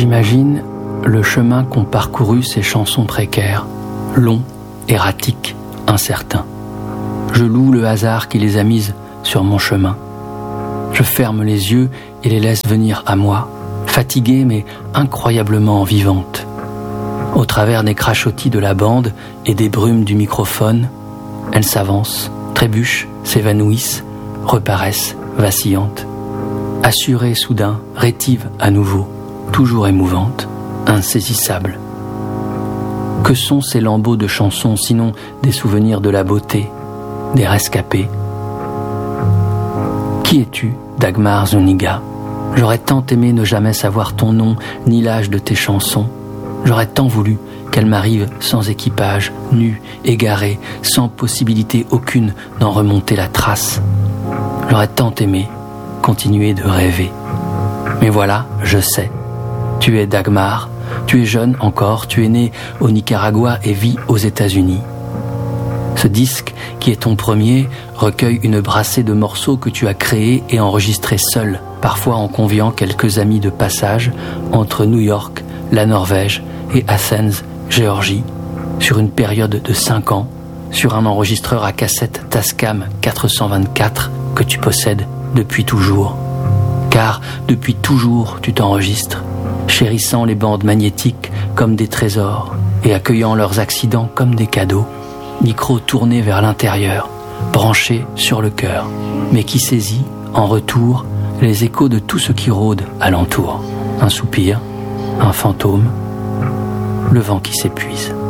J'imagine le chemin qu'ont parcouru ces chansons précaires, longs, erratiques, incertains. Je loue le hasard qui les a mises sur mon chemin. Je ferme les yeux et les laisse venir à moi, fatiguées mais incroyablement vivantes. Au travers des crachotis de la bande et des brumes du microphone, elles s'avancent, trébuchent, s'évanouissent, reparaissent, vacillantes. Assurées soudain, rétives à nouveau, toujours émouvantes, insaisissables. Que sont ces lambeaux de chansons, sinon des souvenirs de la beauté, des rescapés? Qui es-tu, Dagmar Zuniga? J'aurais tant aimé ne jamais savoir ton nom, ni l'âge de tes chansons. J'aurais tant voulu qu'elles m'arrivent sans équipage, nue, égarée, sans possibilité aucune d'en remonter la trace. J'aurais tant aimé continuer de rêver. Mais voilà, je sais. Tu es Dagmar, tu es jeune encore, tu es née au Nicaragua et vis aux États-Unis. Ce disque, qui est ton premier, recueille une brassée de morceaux que tu as créés et enregistrés seul, parfois en conviant quelques amis de passage entre New York, la Norvège et Athens, Géorgie, sur une période de 5 ans, sur un enregistreur à cassette Tascam 424 que tu possèdes depuis toujours. Car depuis toujours tu t'enregistres, chérissant les bandes magnétiques comme des trésors et accueillant leurs accidents comme des cadeaux, micro tourné vers l'intérieur, branché sur le cœur, mais qui saisit, en retour, les échos de tout ce qui rôde alentour. Un soupir, un fantôme, le vent qui s'épuise.